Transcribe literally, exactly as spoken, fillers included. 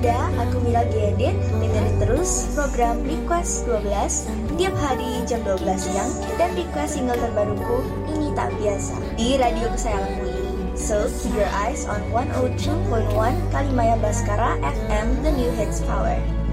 Anda, aku Mila Gedin. Dengerin terus program Request dua belas tiap hari jam dua belas siang dan request single terbaruku Ini Tak Biasa di radio kesayanganmu ini. So, keep your eyes on one oh two point one Kalimaya Baskara F M, the new hits power.